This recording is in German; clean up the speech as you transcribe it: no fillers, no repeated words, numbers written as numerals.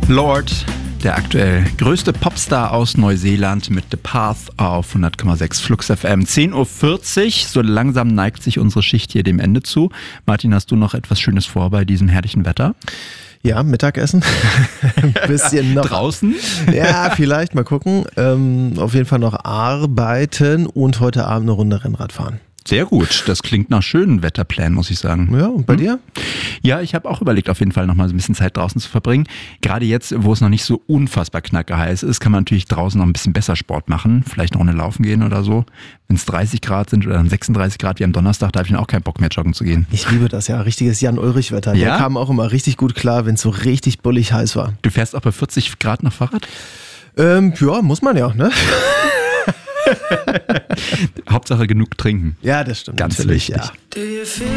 Lorde, der aktuell größte Popstar aus Neuseeland mit The Path auf 100,6 Flux FM. 10.40 Uhr, so langsam neigt sich unsere Schicht hier dem Ende zu. Martin, hast du noch etwas Schönes vor bei diesem herrlichen Wetter? Ja, Mittagessen. Ein bisschen noch. Draußen? Ja, vielleicht, mal gucken. Auf jeden Fall noch arbeiten und heute Abend eine Runde Rennrad fahren. Sehr gut, das klingt nach schönen Wetterplänen, muss ich sagen. Ja, und bei dir? Ja, ich habe auch überlegt, auf jeden Fall nochmal so ein bisschen Zeit draußen zu verbringen. Gerade jetzt, wo es noch nicht so unfassbar knackeheiß ist, kann man natürlich draußen noch ein bisschen besser Sport machen. Vielleicht noch eine Laufen gehen oder so. Wenn es 30 Grad sind oder dann 36 Grad wie am Donnerstag, da habe ich dann auch keinen Bock mehr joggen zu gehen. Ich liebe das ja, richtiges Jan-Ulrich-Wetter. Ja? Der kam auch immer richtig gut klar, wenn es so richtig bullig heiß war. Du fährst auch bei 40 Grad noch Fahrrad? Ja, muss man ja, ne? Hauptsache genug trinken. Ja, das stimmt. Ganz natürlich, wichtig. ja.